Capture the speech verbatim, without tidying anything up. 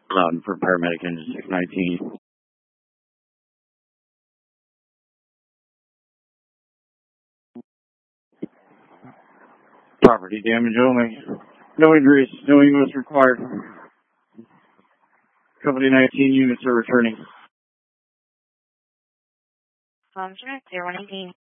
Loudon for paramedic engine six nineteen. Property damage only. No injuries. No E M S required. Company nineteen units are returning. Contract zero one eighteen.